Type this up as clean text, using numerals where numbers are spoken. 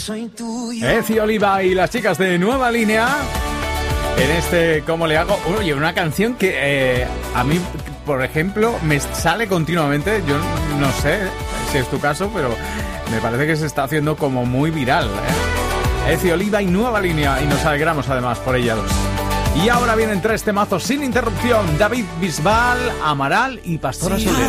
Soy tuyo. Ezi Oliva y las chicas de Nueva Línea en este ¿Cómo le hago? Oye, una canción que a mí, por ejemplo, me sale continuamente. Yo no sé si es tu caso, pero me parece que se está haciendo como muy viral, Ezi Oliva y Nueva Línea, y nos alegramos además por ellas. Y ahora vienen 3 temazos sin interrupción: David Bisbal, Amaral y Pastora Soler.